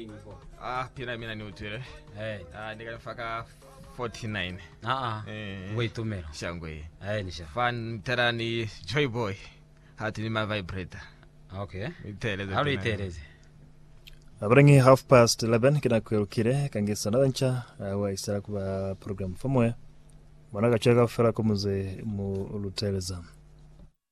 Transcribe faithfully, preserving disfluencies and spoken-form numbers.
before. Ah, pina mina ni utwele. Eh. Ah, ndikafaka forty-nine. Ah ah. Eh. Wait a minute. Shangwe. Eh, nisha. Fan terani Joy Boy. Hati ni ma vibrator. Okay. Iteleze. How do you iteleze? Abrangi half past eleven kina kwirukire kangisa nabancha wa isara kuba program famwe. Bana gachega fera kumuze mu luteleza.